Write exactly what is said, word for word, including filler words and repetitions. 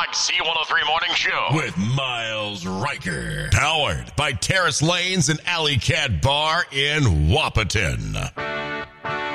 K-Rock Z one oh three Morning Show with Miles Riker. Powered by Terrace Lanes and Alley Cat Bar in Wapaton.